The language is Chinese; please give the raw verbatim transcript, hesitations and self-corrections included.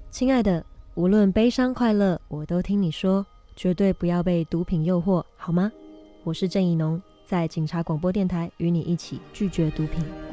亲爱的，无论悲伤快乐，我都听你说，绝对不要被毒品诱惑，好吗？我是郑宜农，在警察广播电台与你一起拒绝毒品。